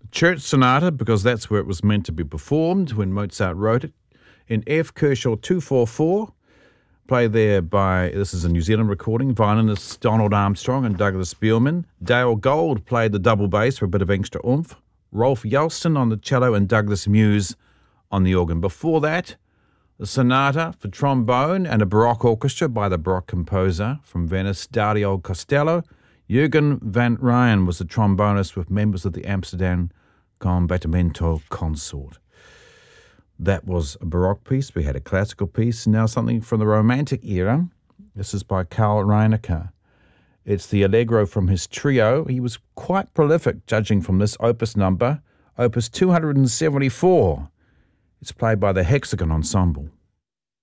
Church Sonata, because that's where it was meant to be performed when Mozart wrote it. In F, Kershaw 244, played there by, this is a New Zealand recording, violinists Donald Armstrong and Douglas Bielman. Dale Gold played the double bass for a bit of extra oomph. Rolf Yelston on the cello and Douglas Muse on the organ. Before that, the sonata for trombone and a Baroque orchestra by the Baroque composer from Venice, Dario Costello. Jürgen van Rijn was the trombonist with members of the Amsterdam Combattimento Consort. That was a Baroque piece. We had a classical piece. Now something from the Romantic era. This is by Karl Reinicker. It's the Allegro from his trio. He was quite prolific, judging from this opus number, opus 274. It's played by the Hexagon Ensemble.